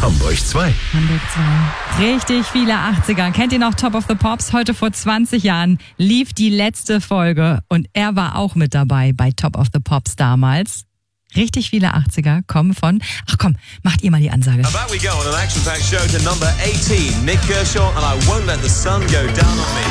Hamburg 2. Hamburg 2. Richtig viele 80er. Kennt ihr noch Top of the Pops? Heute vor 20 Jahren lief die letzte Folge und er war auch mit dabei bei Top of the Pops damals. Richtig viele 80er kommen von... Ach komm, macht ihr mal die Ansage. Back we go on an action-packed show to number 18. Nick Kershaw and I Won't Let the Sun Go Down on Me.